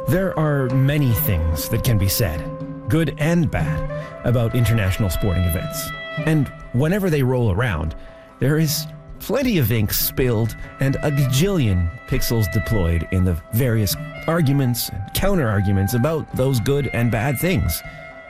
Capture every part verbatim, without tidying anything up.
There are many things that can be said, good and bad, about international sporting events. And whenever they roll around, there is plenty of ink spilled and a gajillion pixels deployed in the various arguments and counter-arguments about those good and bad things.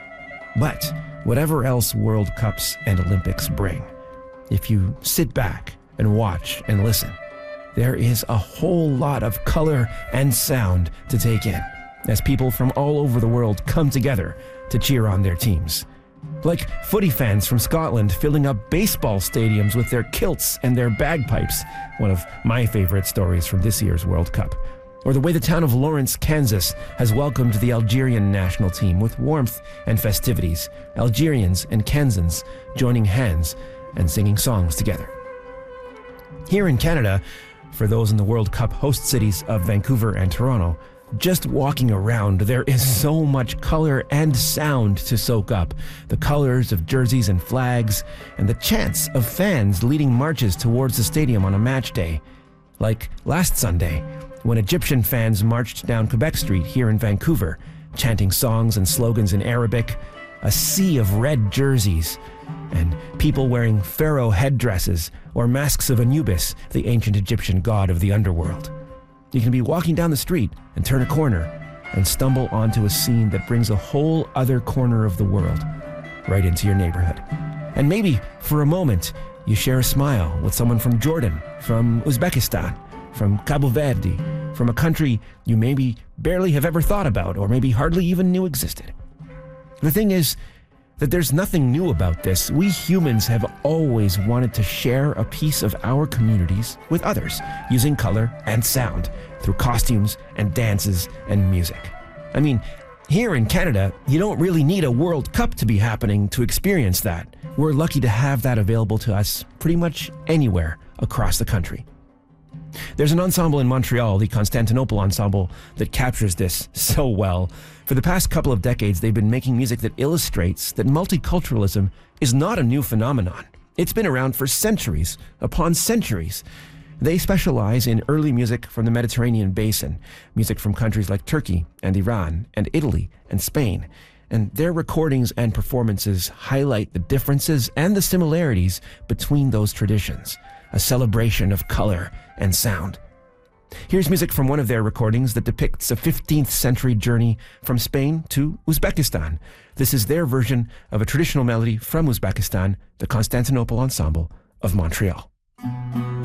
But whatever else World Cups and Olympics bring, if you sit back and watch and listen, there is a whole lot of color and sound to take in as people from all over the world come together to cheer on their teams. Like footy fans from Scotland filling up baseball stadiums with their kilts and their bagpipes, one of my favorite stories from this year's World Cup. Or the way the town of Lawrence, Kansas has welcomed the Algerian national team with warmth and festivities, Algerians and Kansans joining hands and singing songs together. Here in Canada, for those in the World Cup host cities of Vancouver and Toronto, just walking around, there is so much color and sound to soak up. The colors of jerseys and flags, and the chants of fans leading marches towards the stadium on a match day. Like last Sunday, when Egyptian fans marched down Quebec Street here in Vancouver, chanting songs and slogans in Arabic, a sea of red jerseys, and people wearing pharaoh headdresses or masks of Anubis, the ancient Egyptian god of the underworld. You can be walking down the street and turn a corner and stumble onto a scene that brings a whole other corner of the world right into your neighborhood. And maybe, for a moment, you share a smile with someone from Jordan, from Uzbekistan, from Cabo Verde, from a country you maybe barely have ever thought about or maybe hardly even knew existed. The thing is that there's nothing new about this. We humans have always wanted to share a piece of our communities with others, using color and sound, through costumes and dances and music. I mean, here in Canada, you don't really need a World Cup to be happening to experience that. We're lucky to have that available to us pretty much anywhere across the country. There's an ensemble in Montreal, the Constantinople Ensemble, that captures this so well. For the past couple of decades, they've been making music that illustrates that multiculturalism is not a new phenomenon. It's been around for centuries upon centuries. They specialize in early music from the Mediterranean basin, music from countries like Turkey and Iran and Italy and Spain. And their recordings and performances highlight the differences and the similarities between those traditions, a celebration of color and sound. Here's music from one of their recordings that depicts a fifteenth century journey from Spain to Uzbekistan. This is their version of a traditional melody from Uzbekistan, the Constantinople Ensemble of Montreal.